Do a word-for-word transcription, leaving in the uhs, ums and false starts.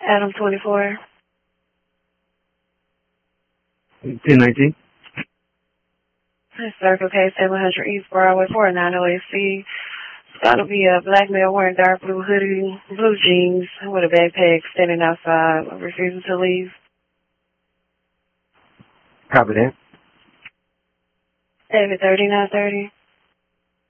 Adam twenty-four. ten nineteen. Circle K seven hundred East Broadway four nine zero A C. It's got to be a black male wearing dark blue hoodie, blue jeans, with a backpack standing outside, refusing to leave. Copy that. David thirty-nine thirty.